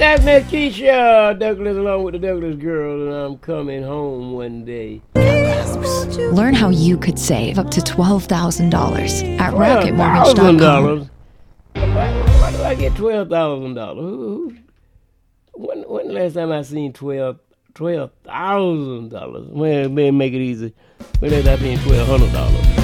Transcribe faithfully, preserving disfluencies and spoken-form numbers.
That's Miss Keisha Douglas along with the Douglas girl, and I'm coming home one day. Learn how you could save up to twelve thousand dollars at rocket mortgage dot twelve thousand com. dollars? Why, why do I get twelve thousand dollars? When, when the last time I seen twelve thousand dollars? Well, maybe make it easy. When last I seen twelve hundred dollars?